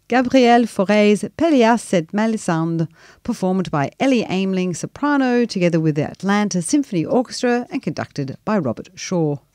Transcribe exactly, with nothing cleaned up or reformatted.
Gabriel Fauré's Pelléas et Mélisande, performed by Ellie Ameling soprano together with the Atlanta Symphony Orchestra and conducted by Robert Shaw.